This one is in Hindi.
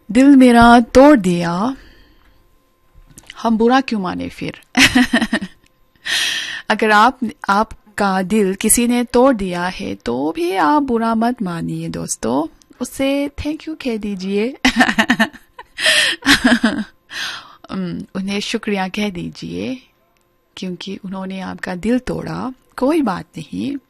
दिल मेरा तोड़ दिया, हम बुरा क्यों माने फिर। अगर आपका दिल किसी ने तोड़ दिया है तो भी आप बुरा मत मानिए दोस्तों, उससे थैंक यू कह दीजिए। उन्हें शुक्रिया कह दीजिए क्योंकि उन्होंने आपका दिल तोड़ा। कोई बात नहीं,